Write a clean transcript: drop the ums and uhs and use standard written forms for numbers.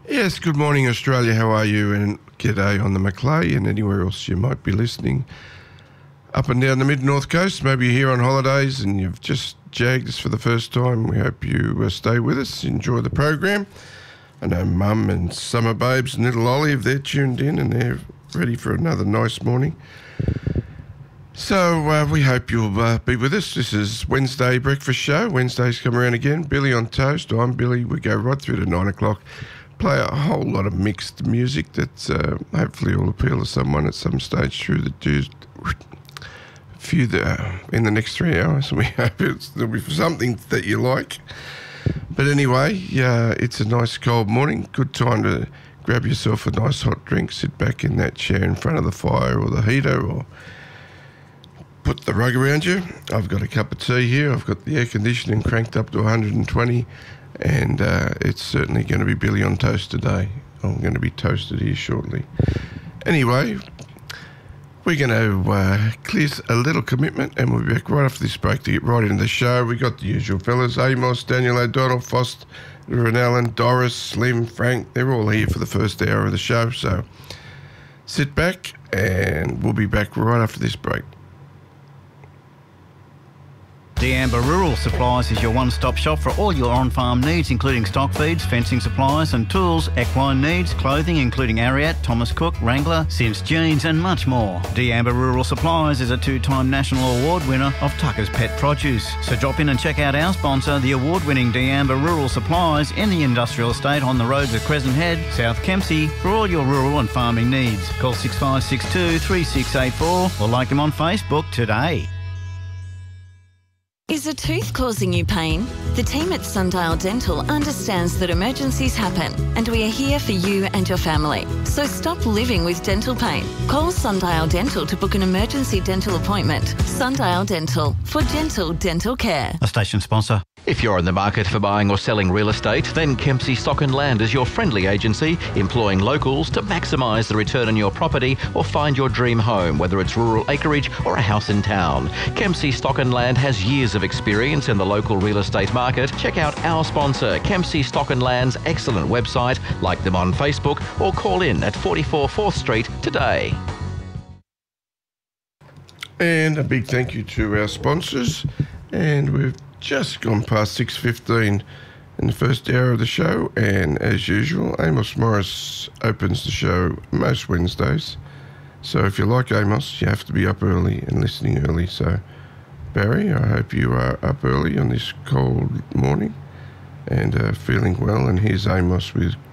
Yes, good morning, Australia. How are you? And g'day on the Maclay and anywhere else you might be listening. Up and down the mid-north coast, maybe you're here on holidays and you've just jagged us for the first time. We hope you stay with us, enjoy the program. I know Mum and Summer Babes and little Olive, they're tuned in and they're ready for another nice morning. So we hope you'll be with us. This is Wednesday Breakfast Show. Wednesdays come around again. Billy on Toast. I'm Billy. We go right through to 9 o'clock. Play a whole lot of mixed music that hopefully will appeal to someone at some stage through the few in the next 3 hours. We hope there'll be something that you like. But anyway, it's a nice cold morning. Good time to grab yourself a nice hot drink, sit back in that chair in front of the fire or the heater, or put the rug around you. I've got a cup of tea here. I've got the air conditioning cranked up to 120. And it's certainly going to be Billy on Toast today. I'm going to be toasted here shortly. Anyway, we're going to clear a little commitment and we'll be back right after this break to get right into the show. We got the usual fellas, Amos, Daniel O'Donnell, Foster, Allen, Doris, Slim, Frank. They're all here for the first hour of the show. So sit back and we'll be back right after this break. D'Amber Rural Supplies is your one-stop shop for all your on-farm needs, including stock feeds, fencing supplies and tools, equine needs, clothing including Ariat, Thomas Cook, Wrangler, Sims Jeans and much more. D'Amber Rural Supplies is a two-time national award winner of Tucker's Pet Produce. So drop in and check out our sponsor, the award-winning D'Amber Rural Supplies in the industrial estate on the roads of Crescent Head, South Kempsey, for all your rural and farming needs. Call 6562 3684 or like them on Facebook today. Is a tooth causing you pain? The team at Sundial Dental understands that emergencies happen and we are here for you and your family. So stop living with dental pain. Call Sundial Dental to book an emergency dental appointment. Sundial Dental, for gentle dental care. A station sponsor. If you're in the market for buying or selling real estate, then Kempsey Stock and Land is your friendly agency, employing locals to maximise the return on your property or find your dream home, whether it's rural acreage or a house in town. Kempsey Stock and Land has years of experience in the local real estate market. Check out our sponsor, Kempsey Stock and Land's excellent website, like them on Facebook, or call in at 44 4th Street today. And a big thank you to our sponsors. And we've just gone past 6:15 in the first hour of the show, and as usual, Amos Morris opens the show most Wednesdays. So if you like Amos, you have to be up early and listening early. So Barry, I hope you are up early on this cold morning and feeling well. And here's Amos with